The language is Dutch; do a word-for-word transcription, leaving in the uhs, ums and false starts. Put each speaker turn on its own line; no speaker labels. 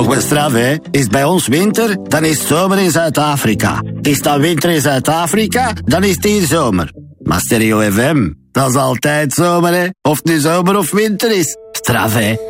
Toch wel straf, hè? Is bij ons winter, dan is het zomer in Zuid-Afrika. Is dat winter in Zuid-Afrika, dan is het hier zomer. Maar Stereo F M, dat is altijd zomer, hè? Of het nu zomer of winter is. Straf, hè?